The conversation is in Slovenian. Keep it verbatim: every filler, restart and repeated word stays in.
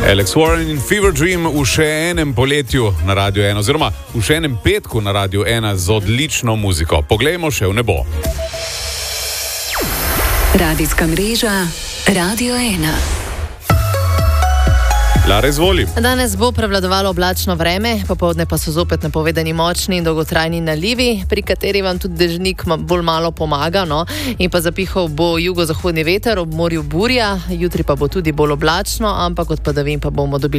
Alex Warren in Fever Dream v še enem poletju na Radio ena, oziroma v še enem petku na Radio ena z odlično muziko. Poglejmo še v nebo. Radijska mreža Radio ena. Lara, izvoli. Danes bo prevladovalo oblačno vreme, popoldne pa so zopet napovedani močni in dolgotrajni nalivi, pri kateri vam tudi dežnik bolj malo pomaga, no? In pa zapihal bo jugozahodni veter, ob morju burja, jutri pa bo tudi bolj oblačno, ampak od padavin pa bomo dobili